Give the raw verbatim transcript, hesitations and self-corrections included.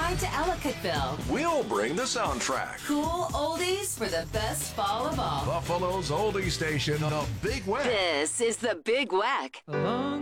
ride to Ellicottville. We'll bring the soundtrack. Cool oldies for the best fall of all. Buffalo's oldie station, The Big Wack. This is the Big Wack. Along